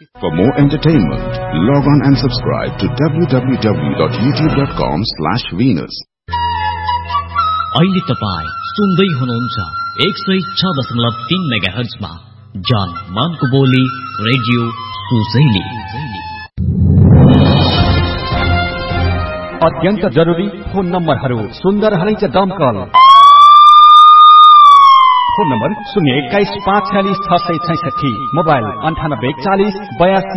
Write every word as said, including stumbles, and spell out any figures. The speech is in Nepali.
For more entertainment, log on and subscribe to w w w dot youtube dot com slash venus. अहिले तपाई सुन्दै हुनुहुन्छ एक सय छ दशमलव तीन मेगाहर्जमा जान मानको बोली रेडियो सुजैली। अत्यन्त जरुरी फोन नम्बरहरू सुन्दर हलैच दमकल फोन नम्बर शून्य एक्काइस पाँच छ्यालिस छ सय छैसठी, मोबाइल अन्ठानब्बे चालिस बयासी